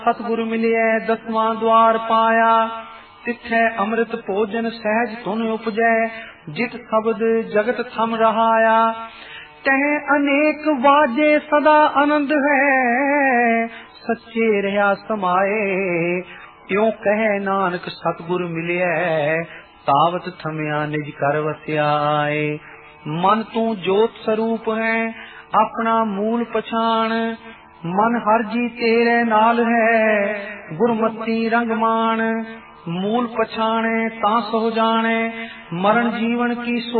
सतगुरु मिलिए दसवां द्वार पाया, तिथै अमृत भोजन सहज धुन उपजै, जित शब्द जगत थम रहाया। तह अनेक वाजे सदा आनंद है, सच्चे रहा समाए। त्यों कहे नानक सतगुरु मिलिए, तावत थमिया निज कर वस्याए। मन तू जोत स्वरूप है, अपना मूल पछाण, मन हर जी तेरे नाल है, गुरमती रंग मान। मूल पछाणे ता सो जाने, मरण जीवन की